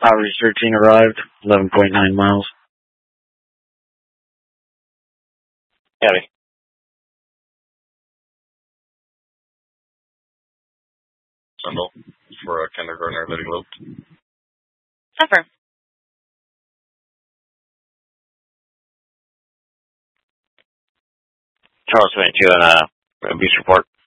Outreach 13 arrived, 11.9 miles. Howdy. Sundal for a kindergartner that eloped. Affirm. Charles 22 on abuse report.